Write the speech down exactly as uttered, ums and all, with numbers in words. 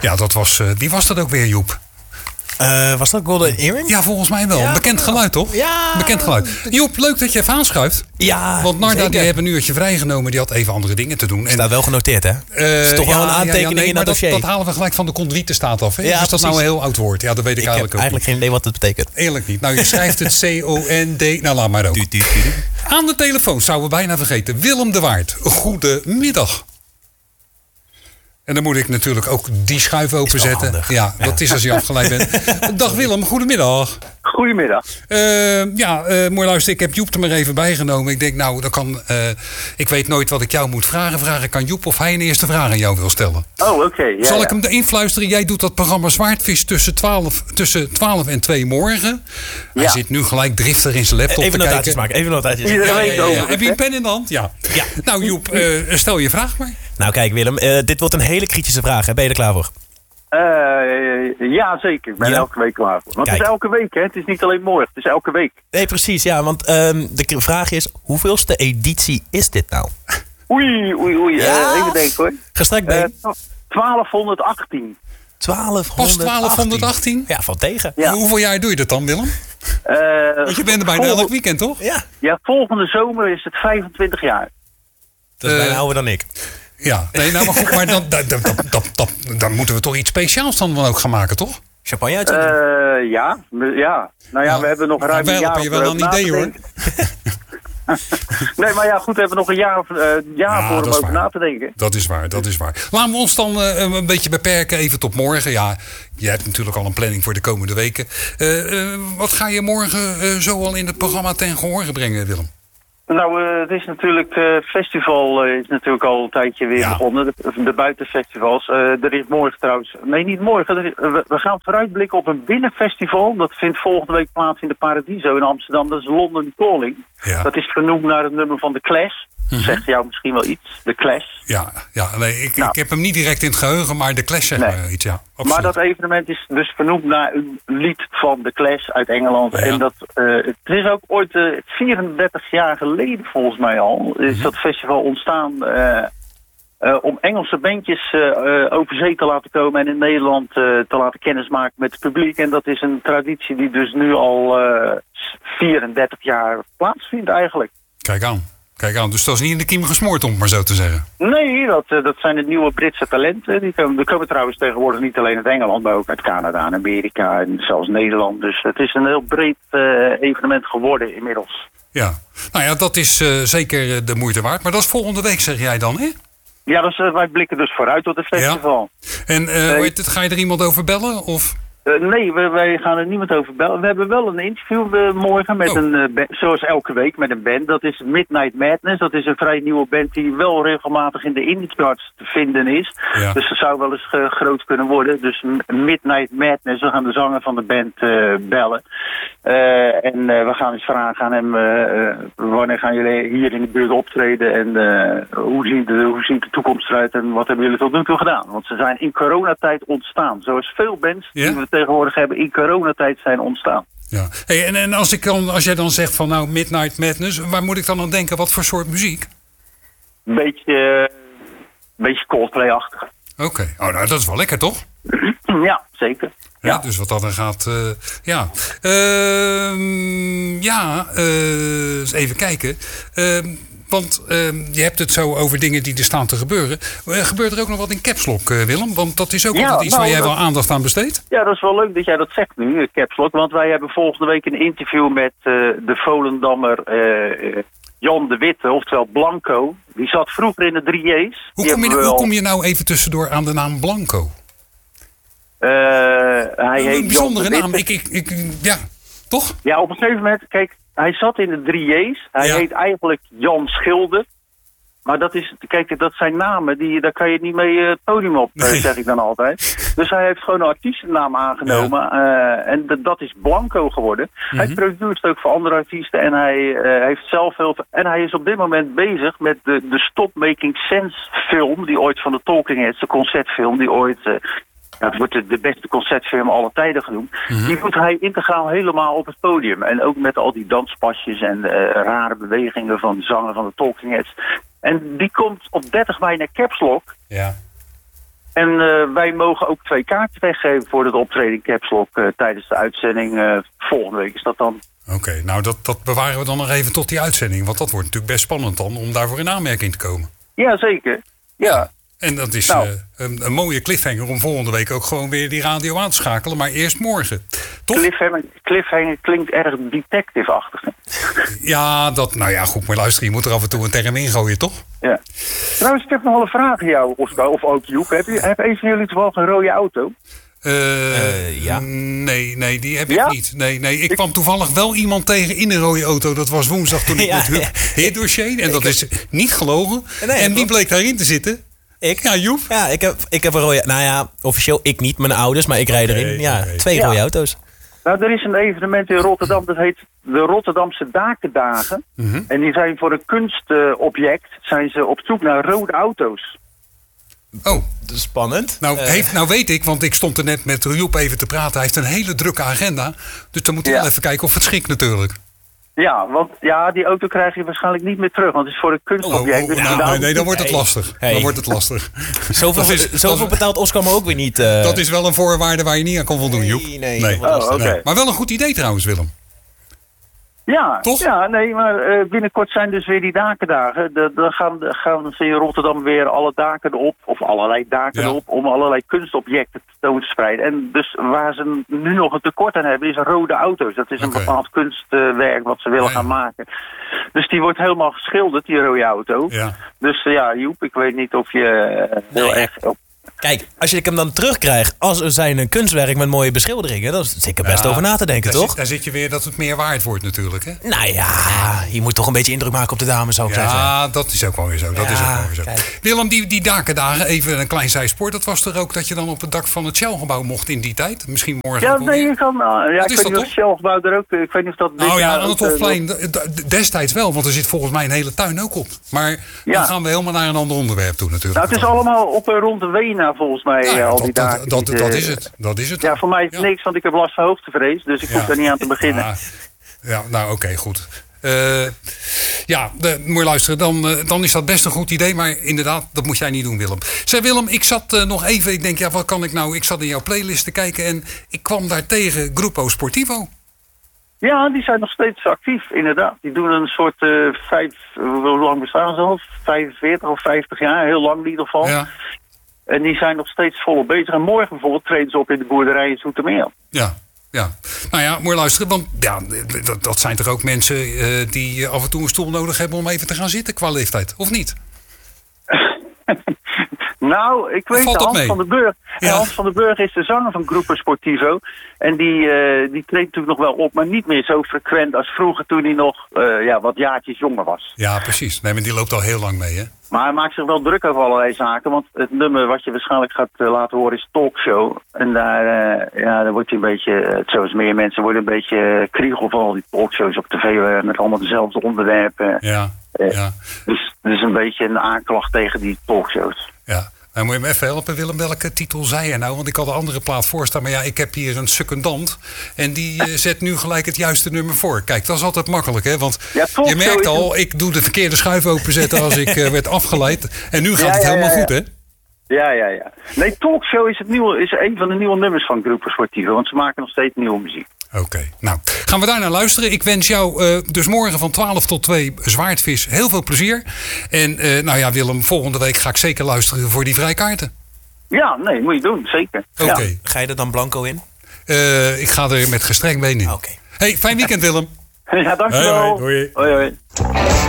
Ja, dat was, uh, wie was dat ook weer, Joep? Uh, was dat Golden Earring? Ja, volgens mij wel. Ja, bekend geluid, toch? Ja. Bekend geluid. Joep, leuk dat je even aanschuift. Ja, Want Narda, zeker. die hebben een uurtje vrijgenomen. Die had even andere dingen te doen. En staat wel genoteerd, hè? Uh, is toch ja, wel een aantekening ja, ja, nee, in dat dossier. Dat, dat halen we gelijk van de conduitenstaat af. Hè? Ja, is dat nou een heel oud woord? Ja, dat weet ik, ik eigenlijk ook eigenlijk niet. geen idee wat het betekent. Eerlijk niet. Nou, je schrijft het C O N D. Nou, laat maar ook. Du, du, du, du. Aan de telefoon, zouden we bijna vergeten. Willem de Waard. Goedemiddag. En dan moet ik natuurlijk ook die schuif openzetten. Ja, ja, dat is als je afgeleid bent. Dag Willem, goedemiddag. Goedemiddag. Uh, ja, uh, mooi luisteren. Ik heb Joep er maar even bijgenomen. Ik denk, nou, dan kan. Uh, ik weet nooit wat ik jou moet vragen. Vraag ik aan Joep of hij een eerste vraag aan jou wil stellen. Oh, oké. Okay. Ja, Zal ja. ik hem erin fluisteren? Jij doet dat programma Zwaardvis tussen twaalf, tussen twaalf en twee morgen. Hij ja. zit nu gelijk driftig in zijn laptop even te kijken. Even maken, even notaties. Ja, ja, ja, ja. Heb je een pen in de hand? Ja. ja. Nou Joep, uh, stel je vraag maar. Nou kijk Willem, uh, dit wordt een hele kritische vraag. Hè? Ben je er klaar voor? Uh, ja, zeker. Ik ben ja. elke week klaar voor. Want Kijk. Het is elke week, hè? Het is niet alleen morgen, het is elke week. Nee, precies, ja. Want um, de vraag is, hoeveelste editie is dit nou? Oei, oei, oei. Ja. Uh, even denken, hoor. Gestrekt been. Uh, twaalfhonderdachttien. twaalfhonderdachttien? Pas twaalfhonderdachttien? Ja, van tegen. Ja. Hoeveel jaar doe je dat dan, Willem? Uh, Want je bent er bijna elk weekend, toch? Ja. Ja, volgende zomer is het vijfentwintig jaar. Dat is uh, bijna ouder dan ik. Ja, nee, nou maar goed, maar dan, dan, dan, dan, dan, dan moeten we toch iets speciaals dan ook gaan maken, toch? Champagne uitzetten? Uh, ja, ja. Nou ja, ja, we hebben nog ruim een jaar. Heb je wel een idee, hoor. Nee, maar ja, goed, we hebben nog een jaar, uh, jaar ja, voor om over na te denken. Dat is waar, dat is waar. Laten we ons dan uh, een beetje beperken, even tot morgen. Ja, je hebt natuurlijk al een planning voor de komende weken. Uh, uh, wat ga je morgen uh, zo al in het programma ten gehore brengen, Willem? Nou, uh, het is natuurlijk, het uh, festival uh, is natuurlijk al een tijdje weer ja. begonnen. De, de buitenfestivals. Uh, er is morgen trouwens, nee niet morgen, er is, we, we gaan vooruitblikken op een binnenfestival. Dat vindt volgende week plaats in de Paradiso in Amsterdam. Dat is London Calling. Ja. Dat is vernoemd naar het nummer van The Clash. Mm-hmm. Zegt jou misschien wel iets, The Clash. Ja, ja nee, ik, nou. ik heb hem niet direct in het geheugen, maar The Clash zegt nee. me iets, ja. Absoluut. Maar dat evenement is dus vernoemd naar een lied van The Clash uit Engeland. Ja. En dat, uh, het is ook ooit uh, vierendertig jaar geleden volgens mij al, is mm-hmm. dat festival ontstaan uh, uh, om Engelse bandjes uh, uh, over zee te laten komen en in Nederland uh, te laten kennismaken met het publiek. En dat is een traditie die dus nu al uh, vierendertig jaar plaatsvindt eigenlijk. Kijk aan. Kijk aan, dus dat is niet in de kiem gesmoord, om het maar zo te zeggen. Nee, dat, dat zijn de nieuwe Britse talenten. Die komen, die komen trouwens tegenwoordig niet alleen uit Engeland, maar ook uit Canada en Amerika en zelfs Nederland. Dus het is een heel breed uh, evenement geworden inmiddels. Ja, nou ja, dat is uh, zeker de moeite waard. Maar dat is volgende week, zeg jij dan, hè? Ja, dus, uh, wij blikken dus vooruit tot het festival. Ja. En uh, nee. hoe heet het, ga je er iemand over bellen, of... Uh, nee, wij, wij gaan er niemand over bellen. We hebben wel een interview uh, morgen, met oh. een, uh, band, zoals elke week, met een band. Dat is Midnight Madness. Dat is een vrij nieuwe band die wel regelmatig in de indie charts te vinden is. Ja. Dus dat zou wel eens uh, groot kunnen worden. Dus Midnight Madness, we gaan de zanger van de band uh, bellen. Uh, en uh, we gaan eens vragen aan hem, uh, uh, wanneer gaan jullie hier in de buurt optreden? En uh, hoe, ziet de, hoe ziet de toekomst eruit? En wat hebben jullie tot nu toe gedaan? Want ze zijn in coronatijd ontstaan. Zoals veel bands ja? die we tegenwoordig hebben in coronatijd zijn ontstaan. Ja. Hey, en en als, ik dan, als jij dan zegt van nou Midnight Madness, waar moet ik dan aan denken? Wat voor soort muziek? Een beetje, uh, beetje Coldplay-achtig. Oké, okay. Oh, nou, dat is wel lekker toch? Ja, zeker. Ja, ja, dus wat dat dan gaat, uh, ja. Uh, ja, uh, eens even kijken. Uh, Want uh, je hebt het zo over dingen die er staan te gebeuren. Uh, gebeurt er ook nog wat in Caps Lock, uh, Willem? Want dat is ook ja, altijd iets nou, waar jij dat... wel aandacht aan besteedt. Ja, dat is wel leuk dat jij dat zegt nu, Caps Lock. Want wij hebben volgende week een interview met uh, de Volendammer uh, Jan de Witte, oftewel Blanco. Die zat vroeger in de drie J's. Hoe kom, je, nou, wel... hoe kom je nou even tussendoor aan de naam Blanco? Uh, hij een heet bijzondere naam. Ik, ik, ik, ja, toch? Ja, op een gegeven moment, kijk... Hij zat in de drie J's. Hij ja. heet eigenlijk Jan Schilder. Maar dat is, kijk, dat zijn namen, die, daar kan je niet mee het podium op, nee. zeg ik dan altijd. Dus hij heeft gewoon een artiestennaam aangenomen. Ja. Uh, en d- dat is Blanco geworden. Mm-hmm. Hij produceert ook voor andere artiesten. En hij uh, heeft zelf heel veel... En hij is op dit moment bezig met de, de Stop Making Sense film. Die ooit van de Talking Heads, de concertfilm, die ooit... Uh, Ja, het wordt de, de beste concertfilm aller tijden genoemd. Mm-hmm. Die doet hij integraal helemaal op het podium. En ook met al die danspasjes en uh, rare bewegingen van de zanger van de Talking Heads. En die komt op dertig mei naar Caps Lock. Ja. En uh, wij mogen ook twee kaarten weggeven voor het optreden in Caps Lock uh, tijdens de uitzending. Uh, volgende week is dat dan. Oké, okay, nou dat, dat bewaren we dan nog even tot die uitzending. Want dat wordt natuurlijk best spannend dan om daarvoor in aanmerking te komen. Ja, zeker. Ja. En dat is nou. uh, een, een mooie cliffhanger om volgende week ook gewoon weer die radio aan te schakelen. Maar eerst morgen. Toch? Cliffhanger, cliffhanger klinkt erg detective-achtig. Ja, dat, nou ja, goed. Maar luister, je moet er af en toe een term ingooien, toch? Ja. Trouwens, ik heb nog wel een vraag aan jou, Oscar. Of ook Joep. Heb, je, heb een van jullie toevallig een rode auto? Uh, uh, ja. Nee, nee, die heb ik ja? niet. Nee, nee, ik, ik kwam toevallig wel iemand tegen in een rode auto. Dat was woensdag toen ik ja, met Huub Heer dossier. En dat is niet gelogen. Nee, en wie bleek daarin te zitten? Ik? Ja, Joep. Ja, ik heb, ik heb een rode... Nou ja, officieel ik niet, mijn ouders. Maar ik rijd erin. Okay, ja, okay. twee ja. rode auto's. Nou, er is een evenement in Rotterdam. Dat heet de Rotterdamse Dakendagen. Mm-hmm. En die zijn voor een kunstobject uh, zijn ze op zoek naar rode auto's. Oh, spannend. Nou, uh, heeft, nou weet ik, want ik stond er net met Joep even te praten. Hij heeft een hele drukke agenda. Dus dan moet hij ja. wel even kijken of het schikt natuurlijk. Ja, want ja, die auto krijg je waarschijnlijk niet meer terug. Want het is voor een kunstobject. Oh, oh, dus nou, nou, nee, nee, dan wordt het hey. lastig. Hey. Dan wordt het lastig. Zoveel, is, zoveel betaalt Oscar me ook weer niet. Uh... Dat is wel een voorwaarde waar je niet aan kan voldoen, Joep. Nee, nee. nee. Oh, oké. Okay. Maar wel een goed idee trouwens, Willem. Ja, toch? Ja, nee, maar uh, binnenkort zijn dus weer die dakendagen. De, dan gaan, gaan ze in Rotterdam weer alle daken erop, of allerlei daken ja. erop, om allerlei kunstobjecten tentoon te spreiden. En dus waar ze nu nog een tekort aan hebben, is rode auto's. Dat is een okay. bepaald kunstwerk uh, wat ze willen ja, gaan maken. Dus die wordt helemaal geschilderd, die rode auto. Ja. Dus uh, ja, Joep, ik weet niet of je uh, heel nee. erg... Op Kijk, als je hem dan terugkrijgt als er zijn een kunstwerk met mooie beschilderingen, dan is het zeker best ja, over na te denken, daar toch? Zit, daar zit je weer dat het meer waard wordt natuurlijk, hè? Nou ja, je moet toch een beetje indruk maken op de dames, zou ik ja, zeggen. Ja, dat is ook wel weer zo. Dat ja, is ook wel weer zo. Kijk. Willem, die, die dakendagen, even een klein zijspoor. Dat was er ook dat je dan op het dak van het Shell-gebouw mocht in die tijd? Misschien morgen Ja, ook nee, je kan... Uh, ja, ik weet niet of Shell-gebouw er ook... Ik weet niet of dat... Nou ja, aan het Hofplein destijds wel, want er zit volgens mij een hele tuin ook op. Maar ja. dan gaan we helemaal naar een ander onderwerp toe natuurlijk. Nou, het is allemaal op en rond de Wena volgens mij, ja, al dat, die dagen. Dat, dat, dat is het, dat is het. Ja, voor mij is het ja. niks, want ik heb last van hoogtevrees, dus ik ja. hoef er niet aan te beginnen. Ja, ja nou oké, okay, goed. Uh, ja, de, moet je luisteren, dan, uh, dan is dat best een goed idee. Maar inderdaad, dat moet jij niet doen, Willem. Zeg Willem, ik zat uh, nog even, ik denk, ja, wat kan ik nou? Ik zat in jouw playlist te kijken en ik kwam daar tegen Gruppo Sportivo. Ja, die zijn nog steeds actief, inderdaad. Die doen een soort uh, vijf, hoe lang bestaan ze al? vijfenveertig of vijftig jaar, heel lang in ieder geval. Ja. En die zijn nog steeds volop bezig. En morgen bijvoorbeeld treden ze op in de boerderij in Zoetermeer. Ja. Ja, nou ja, moet je luisteren, want ja, dat, dat zijn toch ook mensen uh, die af en toe een stoel nodig hebben om even te gaan zitten qua leeftijd, of niet? Nou, ik weet, Hans mee? van den Burg. Ja. Hans van den Burg is de zanger van Gruppo Sportivo. En die, uh, die treedt natuurlijk nog wel op, maar niet meer zo frequent als vroeger toen hij nog uh, ja, wat jaartjes jonger was. Ja, precies. Nee, maar die loopt al heel lang mee, hè? Maar hij maakt zich wel druk over allerlei zaken. Want het nummer wat je waarschijnlijk gaat uh, laten horen is Talkshow. En daar, uh, ja, daar wordt hij een beetje, uh, zoals meer mensen, worden een beetje uh, kriegel van al die talkshows op tv. Uh, met allemaal dezelfde onderwerpen. Ja, uh, ja. Dus het is een beetje een aanklacht tegen die talkshows. Ja. Nou, moet je me even helpen, Willem, welke titel zei je nou? Want ik had een andere plaat voorstaan, maar ja, ik heb hier een secondant. En die uh, zet nu gelijk het juiste nummer voor. Kijk, dat is altijd makkelijk, hè? Want ja, je merkt al, ik doe de verkeerde schuif openzetten als ik uh, werd afgeleid. En nu gaat ja, het helemaal ja, ja, ja. goed, hè? Ja, ja, ja. Nee, Talkshow is, het nieuwe, is een van de nieuwe nummers van Gruppo Sportivo. Want ze maken nog steeds nieuwe muziek. Oké, okay. Nou, gaan we daar naar luisteren. Ik wens jou uh, dus morgen van twaalf tot twee Zwaardvis heel veel plezier. En uh, nou ja, Willem, volgende week ga ik zeker luisteren voor die vrijkaarten. Ja, nee, moet je doen, zeker. Oké. Okay. Ja. Ga je er dan blanco in? Uh, ik ga er met gestrekt been in. Oké. Okay. Hey, fijn weekend, Willem. Ja, dankjewel. Hoi, hoi. hoi, hoi.